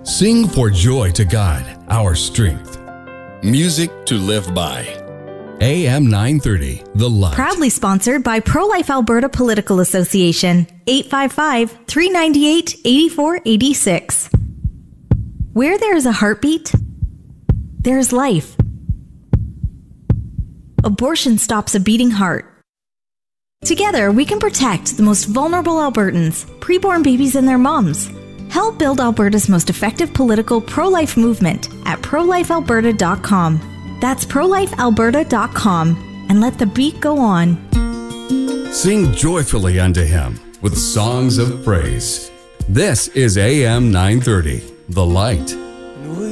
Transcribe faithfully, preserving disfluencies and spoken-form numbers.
Sing for joy to God, our strength. Music to live by. A M nine thirty, The Light. Proudly sponsored by Pro-Life Alberta Political Association. eight five five, three nine eight, eight four eight six. Where there is a heartbeat, there is life. Abortion stops a beating heart. Together, we can protect the most vulnerable Albertans, preborn babies and their moms. Help build Alberta's most effective political pro-life movement at pro life alberta dot com. That's pro life alberta dot com, and let the beat go on. Sing joyfully unto him with songs of praise. This is A M nine thirty, The Light.